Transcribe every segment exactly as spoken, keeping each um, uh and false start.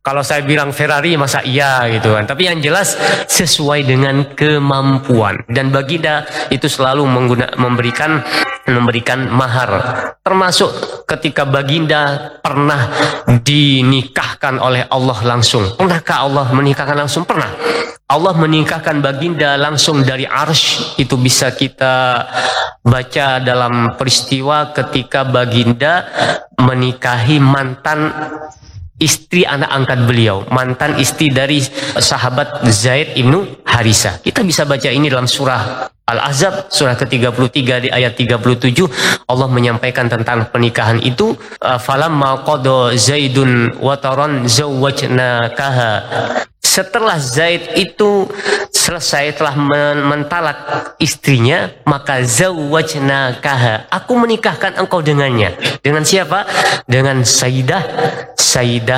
Kalau saya bilang Ferrari masa iya gitu kan. Tapi yang jelas sesuai dengan kemampuan. Dan baginda itu selalu mengguna, memberikan memberikan mahar. Termasuk ketika baginda pernah dinikahkan oleh Allah langsung. Pernahkah Allah menikahkan langsung? Pernah. Allah menikahkan baginda langsung dari arsy. Itu bisa kita baca dalam peristiwa ketika baginda menikahi mantan istri anak angkat beliau, mantan istri dari sahabat Zaid ibnu Harisah. Kita bisa baca ini dalam surah Al-Ahzab, surah ke tiga puluh tiga di ayat tiga puluh tujuh. Allah menyampaikan tentang pernikahan itu. Falamma qada Zaidun wataran zawwajnakaha. Setelah Zaid itu selesai telah mentalak istrinya, maka zawwajnakaha, aku menikahkan engkau dengannya. Dengan siapa? Dengan Sayyidah Sayyidah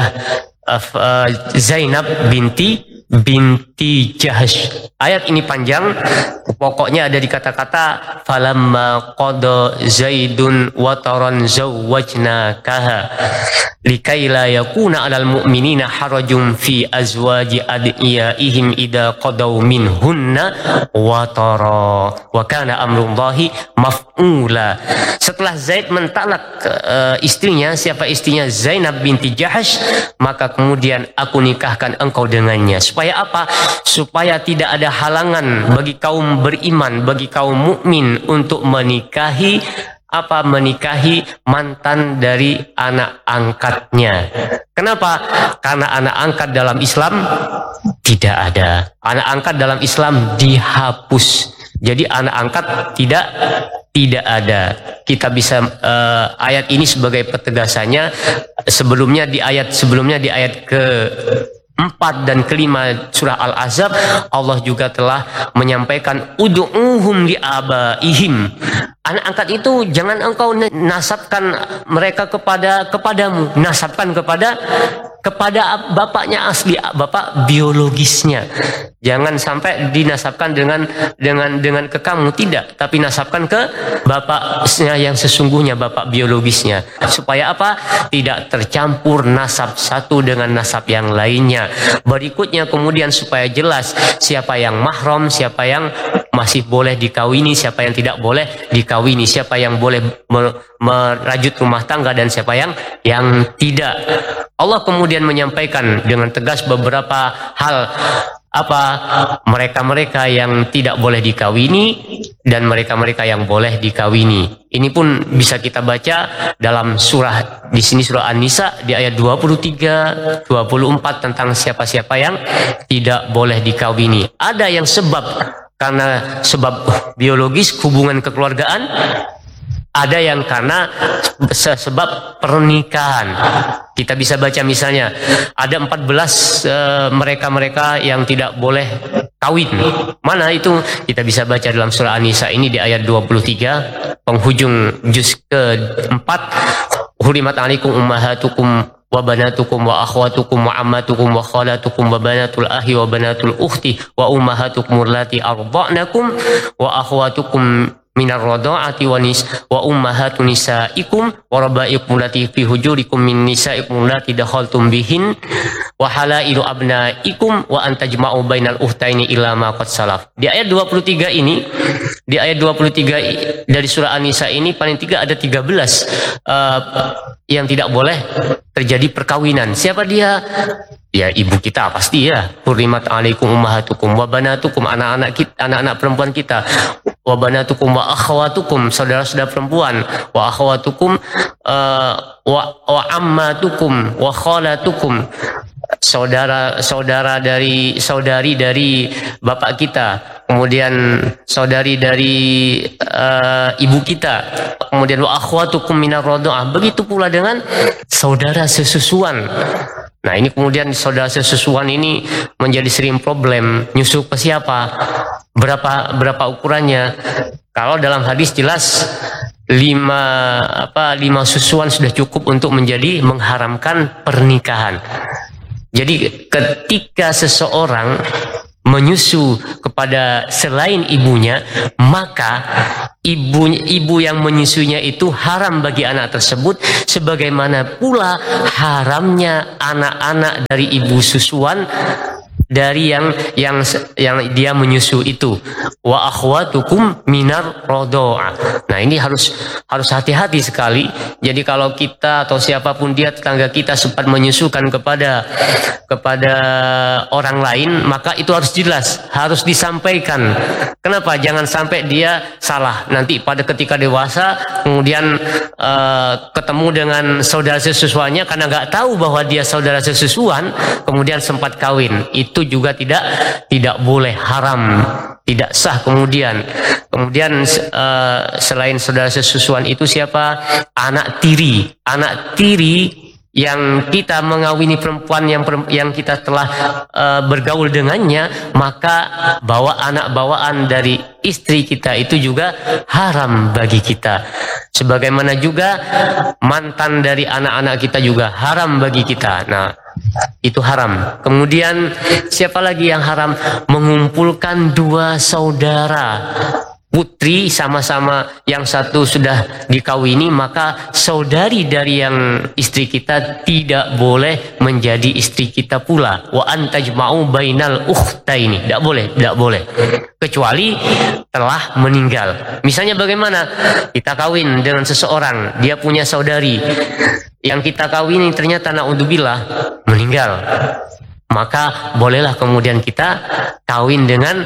uh, Zainab binti binti Jahsh. Ayat ini panjang, pokoknya ada di kata-kata falamma qada Zaidun wataran zawwajnakaha likai la yakuna 'alal mu'minina harajum fi azwaji adiyaihim idza qadaw minhunna watara wa kana amrullahi maf'ula. Setelah Zaid mentalak uh, istrinya, siapa istrinya? Zainab binti Jahsh, maka kemudian aku nikahkan engkau dengannya. Supaya apa? Supaya tidak ada halangan bagi kaum beriman, bagi kaum mukmin untuk menikahi apa menikahi mantan dari anak angkatnya. Kenapa? Karena anak angkat dalam Islam tidak ada. Anak angkat dalam Islam dihapus. Jadi anak angkat tidak tidak ada. Kita bisa uh, ayat ini sebagai petegasannya. Sebelumnya di ayat sebelumnya di ayat ke empat dan kelima surah Al-Ahzab, Allah juga telah menyampaikan ud'uhum li abaihim. Anak angkat itu jangan engkau nasabkan mereka kepada kepadamu, nasabkan kepada kepada bapaknya asli, bapak biologisnya. Jangan sampai dinasabkan dengan dengan dengan ke kamu, tidak, tapi nasabkan ke bapaknya yang sesungguhnya, bapak biologisnya. Supaya apa? Tidak tercampur nasab satu dengan nasab yang lainnya. Berikutnya kemudian supaya jelas siapa yang mahram, siapa yang masih boleh dikawini, siapa yang tidak boleh dikawini, siapa yang boleh merajut rumah tangga dan siapa yang yang tidak. Allah kemudian menyampaikan dengan tegas beberapa hal, apa mereka-mereka yang tidak boleh dikawini dan mereka-mereka yang boleh dikawini. Ini pun bisa kita baca dalam surah, di sini surah An-Nisa di ayat dua puluh tiga dua puluh empat tentang siapa-siapa yang tidak boleh dikawini. Ada yang sebab karena sebab biologis, hubungan kekeluargaan, ada yang karena sebab pernikahan. Kita bisa baca misalnya ada empat belas uh, mereka-mereka yang tidak boleh kawin. Mana itu? Kita bisa baca dalam surah An-Nisa ini di ayat dua puluh tiga, penghujung juz keempat. Hurimat alaikum ummahatukum wa banatukum wa akhwatukum wa ammatukum wa khalatukum wa banatul ahi wa banatul ukhti wa ummahatukum allati arda'nakum wa akhwatukum minar radha'ati wa nis wa ummahatu nisaikum wa rabaikum lati fi hujurikum min nisaikum lati dakhaltum bihin wa halailu abnaikum wa antajma'u bainal ukhtaini illa ma qad salaf. Di ayat dua puluh tiga ini, di ayat dua puluh tiga dari surah An-Nisa ini paling tiga ada tiga belas uh, yang tidak boleh terjadi perkawinan. Siapa dia? Ya ibu kita pasti ya. Hurrimat alaikum ummahatukum wa banatukum, anak-anak kita, anak-anak perempuan kita, wa banatukum wa akhwatukum, saudara-saudara perempuan, wa akhwatukum uh, wa, wa ammatukum wa khalatukum, saudara-saudara dari saudari dari bapak kita, kemudian saudari dari uh, ibu kita, kemudian wa akhwatukum minar radha'ah. Begitu pula dengan saudara sesusuan. Nah ini kemudian saudara sesusuan ini menjadi sering problem. Nyusu ke siapa? Berapa berapa ukurannya? Kalau dalam hadis jelas lima apa lima susuan sudah cukup untuk menjadi mengharamkan pernikahan. Jadi ketika seseorang menyusu kepada selain ibunya, maka ibu ibu yang menyusunya itu haram bagi anak tersebut, sebagaimana pula haramnya anak-anak dari ibu susuan dari yang yang yang dia menyusu itu. Wa akhwatukum minar radha'ah. Nah, ini harus harus hati-hati sekali. Jadi kalau kita atau siapapun dia, tetangga kita, sempat menyusukan kepada kepada orang lain, maka itu harus jelas, harus disampaikan. Kenapa? Jangan sampai dia salah nanti pada ketika dewasa, kemudian uh, ketemu dengan saudara sesusuannya karena nggak tahu bahwa dia saudara sesusuan, kemudian sempat kawin. Itu juga tidak tidak boleh, haram, tidak sah. Kemudian kemudian uh, selain saudara sesusuan itu siapa? Anak tiri. Anak tiri yang kita mengawini perempuan yang yang kita telah uh, bergaul dengannya, maka bawa anak bawaan dari istri kita itu juga haram bagi kita. Sebagaimana juga mantan dari anak-anak kita juga haram bagi kita. Nah, itu haram. Kemudian siapa lagi yang haram? Mengumpulkan dua saudara putri sama-sama, yang satu sudah dikawini, maka saudari dari yang istri kita tidak boleh menjadi istri kita pula. Wa antajma'u bainal ukhtaini. Tidak boleh, tidak boleh. Kecuali telah meninggal. Misalnya bagaimana? Kita kawin dengan seseorang, dia punya saudari. Yang kita kawini ternyata na'udzubillah meninggal. Maka bolehlah kemudian kita kawin dengan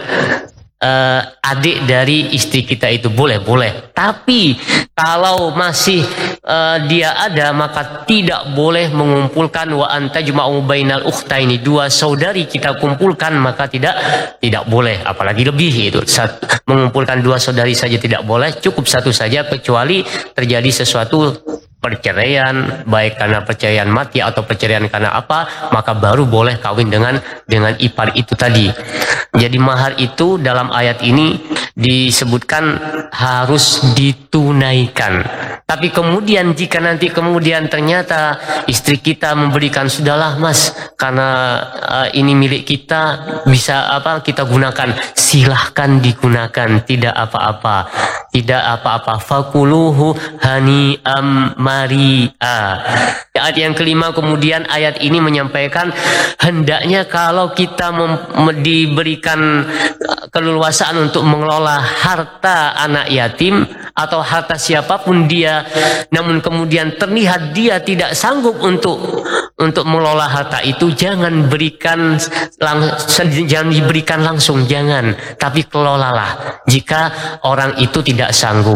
Uh, adik dari istri kita itu, boleh, boleh. Tapi kalau masih uh, dia ada, maka tidak boleh mengumpulkan wa antajma'u bainal ukhtaini, dua saudari kita kumpulkan, maka tidak tidak boleh. Apalagi lebih itu. Satu, mengumpulkan dua saudari saja tidak boleh, cukup satu saja, kecuali terjadi sesuatu perceraian, baik karena perceraian mati atau perceraian karena apa, maka baru boleh kawin dengan dengan ipar itu tadi. Jadi mahar itu dalam ayat ini disebutkan harus ditunaikan. Tapi kemudian jika nanti kemudian ternyata istri kita memberikan, sudahlah mas, karena uh, ini milik kita, bisa apa kita gunakan, silahkan digunakan, tidak apa-apa, tidak apa-apa. Fakuluhu hani'am mari'a. Ayat yang kelima kemudian ayat ini menyampaikan hendaknya kalau kita diberikan keleluasaan untuk mengelola harta anak yatim atau harta siapapun dia, namun kemudian terlihat dia tidak sanggup untuk untuk mengelola harta itu, jangan berikan lang, jangan diberikan langsung, jangan, tapi kelolalah. Jika orang itu tidak sanggup,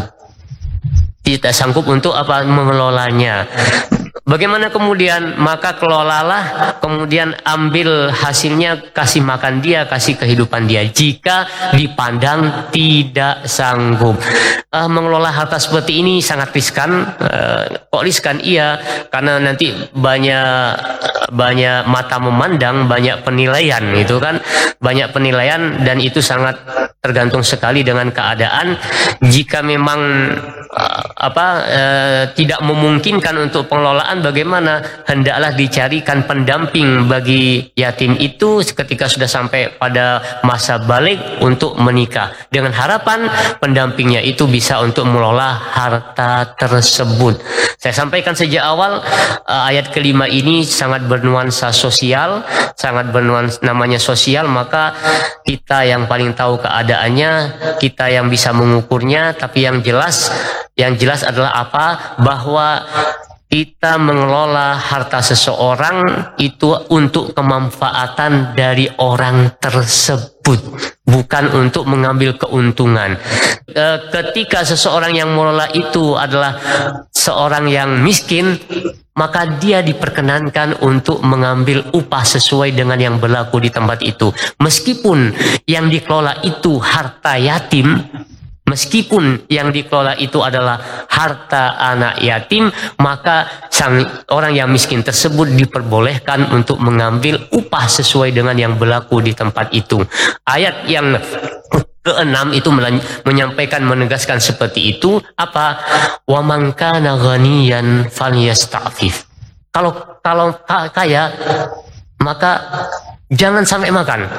tidak sanggup untuk apa mengelolanya. Bagaimana kemudian? Maka kelolalah, kemudian ambil hasilnya, kasih makan dia, kasih kehidupan dia. Jika dipandang tidak sanggup, uh, mengelola harta seperti ini sangat riskan. Uh, kok riskan? Iya, karena nanti banyak banyak mata memandang, banyak penilaian, itu kan, banyak penilaian, dan itu sangat tergantung sekali dengan keadaan. Jika memang uh, apa uh, tidak memungkinkan untuk pengelolaan, bagaimana? Hendaklah dicarikan pendamping bagi yatim itu ketika sudah sampai pada masa balik untuk menikah, dengan harapan pendampingnya itu bisa untuk mengelola harta tersebut. Saya sampaikan sejak awal, uh, ayat kelima ini sangat bernuansa sosial, sangat bernuansa namanya sosial, maka kita yang paling tahu keadaannya, kita yang bisa mengukurnya. Tapi yang jelas, yang jelas adalah apa? Bahwa kita mengelola harta seseorang itu untuk kemanfaatan dari orang tersebut, bukan untuk mengambil keuntungan. E, ketika seseorang yang mengelola itu adalah seorang yang miskin, maka dia diperkenankan untuk mengambil upah sesuai dengan yang berlaku di tempat itu. Meskipun yang dikelola itu harta yatim, meskipun yang dikelola itu adalah harta anak yatim, maka sang orang yang miskin tersebut diperbolehkan untuk mengambil upah sesuai dengan yang berlaku di tempat itu. Ayat yang keenam itu menyampaikan, menegaskan seperti itu. Apa? Wa man kana ghaniyan falyasta'fif. Kalau kalau kaya, maka jangan sampai makan.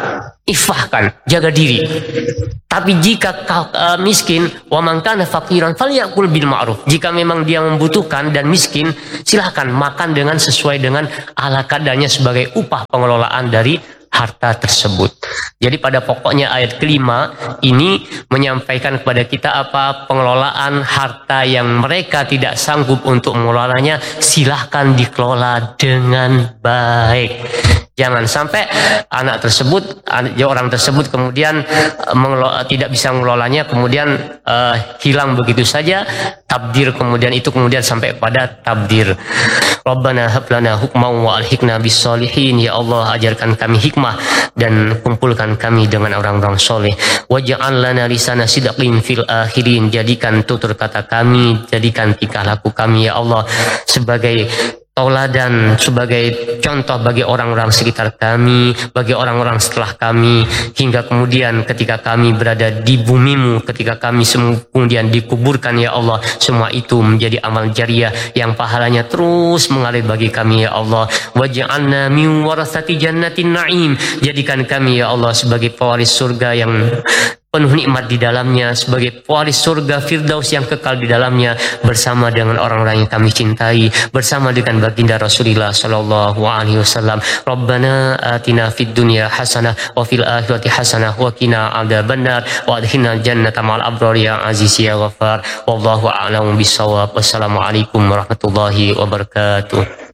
Ifahkan, jaga diri. Tapi jika kau uh, miskin, wa man kana faqiran falyakul bil ma'ruf. Jika memang dia membutuhkan dan miskin, silahkan makan dengan sesuai dengan ala kadarnya sebagai upah pengelolaan dari harta tersebut. Jadi pada pokoknya ayat kelima ini menyampaikan kepada kita apa pengelolaan harta yang mereka tidak sanggup untuk mengelolanya, silahkan dikelola dengan baik. Jangan sampai anak tersebut, orang tersebut kemudian mengelola, tidak bisa mengelolanya, kemudian uh, hilang begitu saja, tabdir kemudian itu kemudian sampai pada tabdir. Rabbana hab lana hukman wa alhiqna bis solihin. Ya Allah, ajarkan kami hikmah dan kumpulkan kami dengan orang-orang soleh. Waj'al lana lisana sidqin fil akhirin. Jadikan tutur kata kami, jadikan tingkah laku kami ya Allah sebagai tauladan, sebagai contoh bagi orang-orang sekitar kami, bagi orang-orang setelah kami, hingga kemudian ketika kami berada di bumimu, ketika kami kemudian dikuburkan ya Allah, semua itu menjadi amal jariah yang pahalanya terus mengalir bagi kami ya Allah. Waj'alna min warasati jannatin na'im. Jadikan kami ya Allah sebagai pewaris surga yang penuh nikmat di dalamnya, sebagai pewaris surga Firdaus yang kekal di dalamnya, bersama dengan orang-orang yang kami cintai, bersama dengan baginda Rasulullah sallallahu alaihi wasallam. Rabbana atina fid dunya hasanah wa fil akhirati hasanah wa qina adzabannar wa adkhilna jannata ma'al abrar ya aziz ya ghafar. Wallahu a'lamu bissawab. Wassalamualaikum warahmatullahi wabarakatuh.